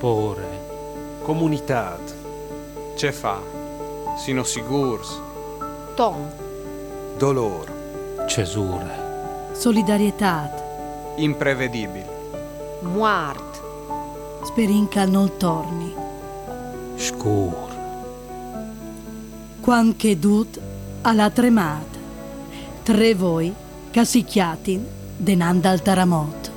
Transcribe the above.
Spore. Comunitat. Ce fa? Sino sigurs. Ton. Dolor. Cesure. Solidarietà. Imprevedibil. Moart. Sperinca non torni. Scur. Quan che dut alla tremata. Tre voi casicchiatin denanda al terremoto.